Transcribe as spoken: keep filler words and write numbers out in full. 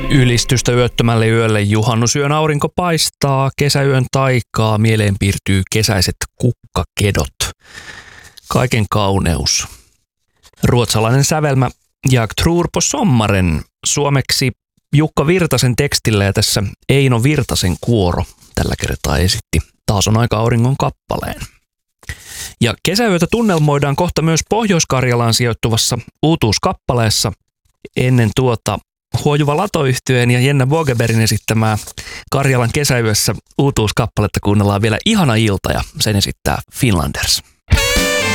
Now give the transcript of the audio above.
Ylistystä yöttömälle yölle. Juhannusyön aurinko paistaa, kesäyön taikaa, mieleen piirtyy kesäiset kukkakedot. Kaiken kauneus. Ruotsalainen sävelmä Jag tror på sommaren, suomeksi Jukka Virtasen tekstillä, ja tässä Eino Virtasen kuoro tällä kertaa esitti Taas on aika auringon kappaleen. Ja kesäyötä tunnelmoidaan kohta myös Pohjois-Karjalaan sijoittuvassa uutuuskappaleessa. Ennen tuota Huojuva Lato-yhtyeen ja Jenna Bogebergin esittämää Karjalan kesäyössä uutuuskappaletta kuunnellaan vielä Ihana ilta, ja sen esittää Finlanders.